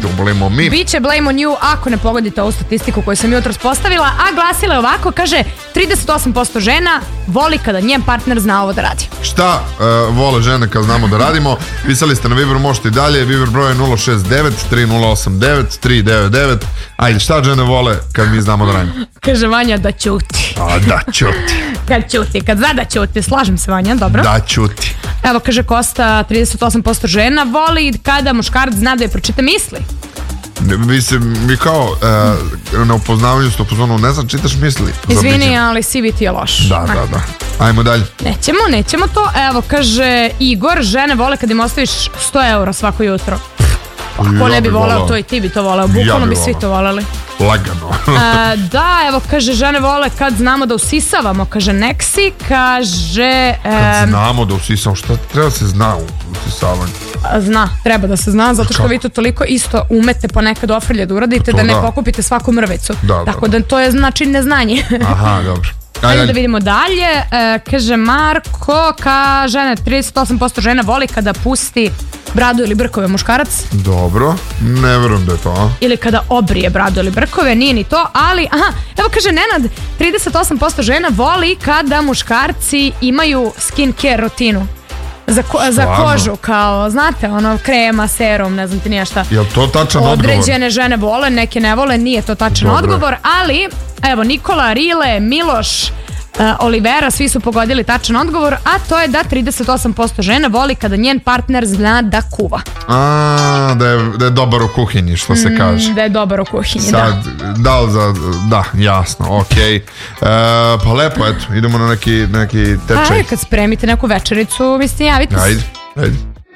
blame on me. Biće blame on you ako ne pogodite ovu statistiku koju sam jutros postavila, a glasila je ovako, kaže 38% žena voli kada njen partner zna ovo da radi. Šta vole žene kad znamo da radimo? Pisali ste na Viber, možete i dalje. Viber broj je 069 3089 399. Ajde, šta žene vole kad mi znamo da radimo? Kaže Vanja da ćuti. A, da ćuti. Kad zna da ćuti, slažem se Vanja, dobro. Da ćuti. Evo, kaže Kosta, 38% žena voli kada muškarac zna da je pročita misli. Mi kao na upoznavanju ste upoznano, ne znam, čitaš misli. Izvini, ali CV ti je loš. Da. Ajmo dalje. Nećemo to. Evo, kaže Igor, žene vole kad im ostaviš 100 eura svako jutro. Ko ne bi voleo to, i ti bi to voleo. Bukvalno bi svi to voleli. Lagano. Da, evo, kaže, žene vole kad znamo da usisavamo. Kaže Nexi, kaže... Kad znamo da usisavamo, šta treba se zna u usisavanju? Treba da se zna, zato što vi to toliko isto umete ponekad ofrlje da uradite, da ne pokupite svaku mrvicu. Tako da to je znači neznanje. Aha, dobro. Ajde da vidimo dalje. Kaže Marko, žene, 38% žena voli kada pusti bradu ili brkove muškarac. Dobro, ne verujem da je to. Ili kada obrije bradu ili brkove, nije ni to, ali, evo kaže Nenad, 38% žena voli kada muškarci imaju skincare rutinu. Za kožu, kao, znate, ono, krema, serum, ne znam ti nije šta. Je li to tačan odgovor? Određene žene vole, neke ne vole, nije to tačan odgovor, ali, evo, Nikola, Rile, Miloš, Olivera, svi su pogodili tačan odgovor, a to je da 38% žena voli kada njen partner zna da kuva. Da je dobar u kuhinji, što se kaže. Da je dobar u kuhinji, sad, da, jasno, okej. Pa lepo, eto, idemo na neki tečaj. Kad spremite neku večericu, vi ste javite. Ajde.